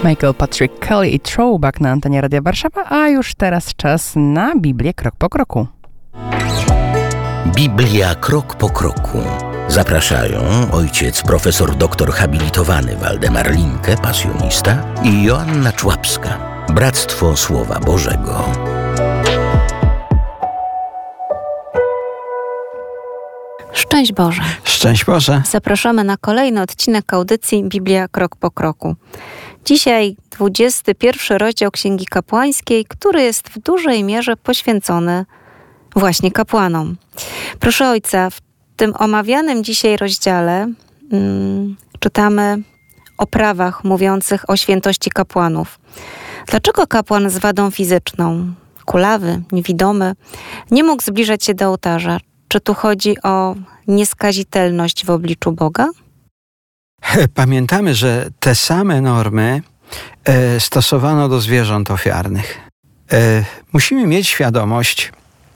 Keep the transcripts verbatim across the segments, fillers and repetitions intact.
Michael Patrick Kelly i Throwback na antenie Radia Warszawa, a już teraz czas na Biblię krok po kroku. Biblia krok po kroku. Zapraszają ojciec profesor doktor habilitowany Waldemar Linke, pasjonista, i Joanna Człapska, Bractwo Słowa Bożego. Szczęść Boże. Szczęść Boże. Zapraszamy na kolejny odcinek audycji Biblia krok po kroku. Dzisiaj dwudziesty pierwszy rozdział Księgi Kapłańskiej, który jest w dużej mierze poświęcony właśnie kapłanom. Proszę Ojca, w tym omawianym dzisiaj rozdziale hmm, czytamy o prawach mówiących o świętości kapłanów. Dlaczego kapłan z wadą fizyczną, kulawy, niewidomy, nie mógł zbliżać się do ołtarza? Czy tu chodzi o nieskazitelność w obliczu Boga? Pamiętamy, że te same normy e, stosowano do zwierząt ofiarnych. E, musimy mieć świadomość,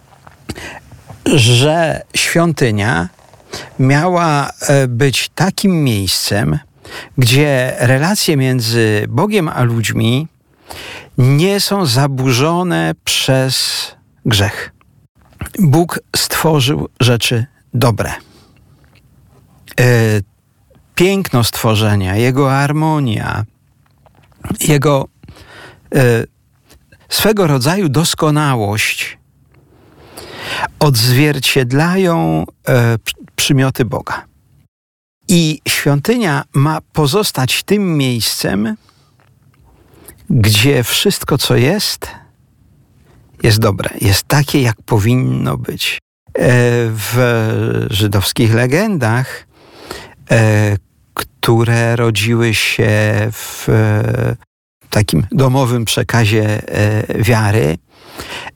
że świątynia miała e, być takim miejscem, gdzie relacje między Bogiem a ludźmi nie są zaburzone przez grzech. Bóg stworzył rzeczy dobre. E, piękno stworzenia, Jego harmonia, Jego e, swego rodzaju doskonałość odzwierciedlają e, przymioty Boga. I świątynia ma pozostać tym miejscem, gdzie wszystko, co jest, jest dobre, jest takie, jak powinno być. W żydowskich legendach, które rodziły się w takim domowym przekazie wiary,